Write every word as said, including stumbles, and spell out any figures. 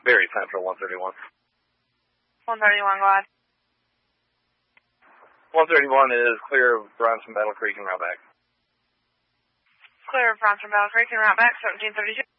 Very Central, one thirty-one. one thirty-one, go ahead. one thirty-one is clear of Bronson, Battle Creek, and route back. Clear of Bronson, Battle Creek, and route back, seventeen thirty-two.